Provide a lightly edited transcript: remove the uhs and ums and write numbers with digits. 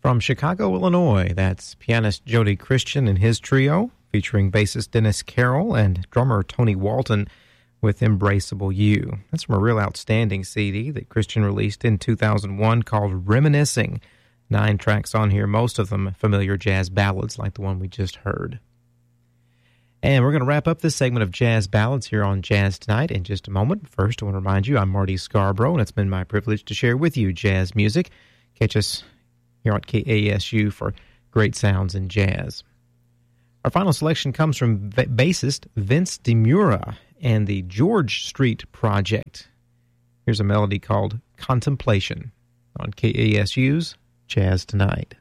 From Chicago, Illinois, that's pianist Jody Christian and his trio, featuring bassist Dennis Carroll and drummer Tony Walton with Embraceable You. That's from a real outstanding CD that Christian released in 2001 called Reminiscing. 9 tracks on here, most of them familiar jazz ballads like the one we just heard. And we're going to wrap up this segment of Jazz Ballads here on Jazz Tonight in just a moment. First, I want to remind you, I'm Marty Scarborough, and it's been my privilege to share with you jazz music. Catch us here on KASU for great sounds in jazz. Our final selection comes from bassist Vince DeMura and the George Street Project. Here's a melody called Contemplation on KASU's Jazz Tonight.